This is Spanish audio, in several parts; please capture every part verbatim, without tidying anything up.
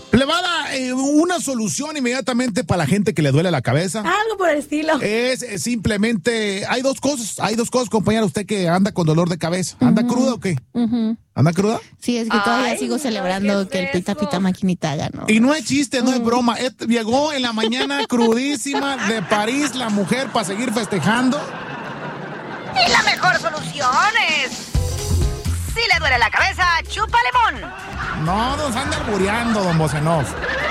Plebada, eh, una solución inmediatamente para la gente que le duele la cabeza. Algo por el estilo. Es eh, simplemente, hay dos cosas, hay dos cosas, compañera, usted que anda con dolor de cabeza. ¿Anda uh-huh. cruda o qué? Uh-huh. ¿Anda cruda? Sí, es que todavía Ay, sigo celebrando no, que el Pita Pita Maquinita ganó. Y no es chiste, no es broma. Et, llegó en la mañana crudísima de París la mujer para seguir festejando. Y la mejor solución es... si le duele la cabeza, chupa limón. No, nos anda albureando, don Bocenov.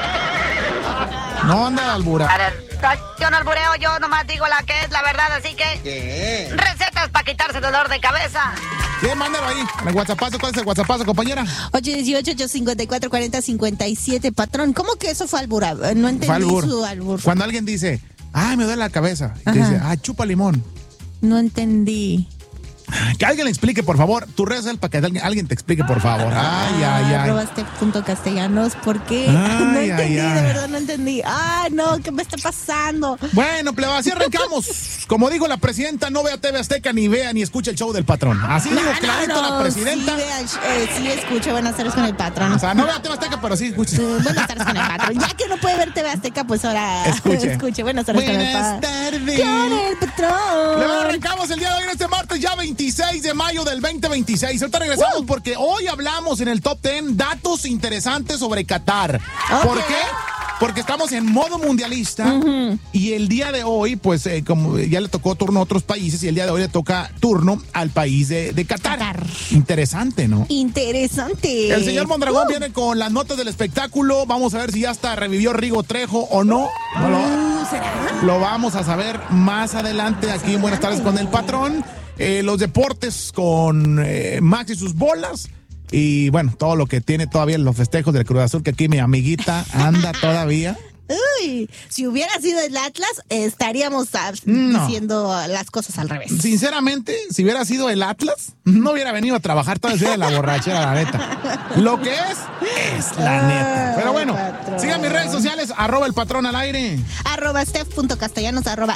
No anda albureando. A ver, yo no albureo, yo nomás digo la que es la verdad, así que... ¿Qué? Recetas para quitarse dolor de cabeza. Sí, mándalo ahí. En el WhatsAppazo, ¿cuál es el WhatsAppazo, compañera? ocho uno ocho, ocho cinco cuatro, cuatro cero cinco siete, patrón. ¿Cómo que eso fue albur? No entendí fue albur. su albur. Cuando alguien dice, ay, me duele la cabeza, y te dice, ah, chupa limón. No entendí. Que alguien le explique, por favor. Tu red es para que alguien, alguien te explique, por favor. Ay, ay, ay. Arroba step punto castellanos, ¿por qué? Ay, no ay, entendí, ay. de verdad no entendí. Ay, no, ¿qué me está pasando? Bueno, pleba, así arrancamos. Como dijo la presidenta, no vea T V Azteca, ni vea ni escuche el show del patrón. Así dijo No, clarito no, la presidenta. Sí, vea, eh, sí escuche Buenas tardes con el patrón. O sea, no vea T V Azteca, pero sí escuche. Sí, buenas tardes con el patrón. Ya que no puede ver T V Azteca, pues ahora Escuche. escuche. Buenas tardes Buenas con el patrón. tardes. Con el patrón. Pleba, arrancamos el día de hoy, en este martes, ya veintiséis de mayo del veinte veintiséis. Ahorita regresamos uh. porque hoy hablamos en el Top diez datos interesantes sobre Qatar. Okay. ¿Por qué? Porque estamos en modo mundialista uh-huh. y el día de hoy, pues eh, como ya le tocó turno a otros países y el día de hoy le toca turno al país de, de Qatar. Qatar. Interesante, ¿no? Interesante. El señor Mondragón uh. viene con las notas del espectáculo. Vamos a ver si ya hasta revivió Rigo Trejo o no. no lo, uh, ¿será? Lo vamos a saber más adelante aquí en Buenas tardes con el patrón. Eh, los deportes con eh, Max y sus bolas. Y bueno, todo lo que tiene todavía los festejos del Cruz Azul, que aquí mi amiguita anda todavía. Uy, si hubiera sido el Atlas, estaríamos no. diciendo las cosas al revés. Sinceramente, si hubiera sido el Atlas, no hubiera venido a trabajar todo el día de la borrachera, la neta. Lo que es, es la neta. Pero bueno, sigan mis redes sociales, arroba el patrón al aire. Arroba steph.castellanos, arroba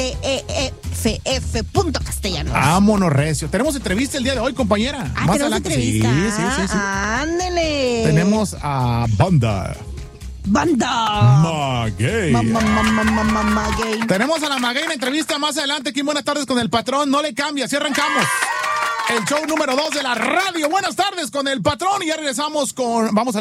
S-T-E-F-F punto castellanos. Vámonos, recio. Tenemos entrevista el día de hoy, compañera. Ah, Más ¿tenemos adelante. entrevista? Sí, sí, sí, sí. Ándele. Tenemos a Banda. Banda Maguey. Mamá, mamá, mamá, Maguey. Tenemos a la Maguey en entrevista más adelante aquí en Buenas tardes con el patrón. No le cambia, así arrancamos. El show número dos de la radio. Buenas tardes con el patrón y ya regresamos con... Vamos a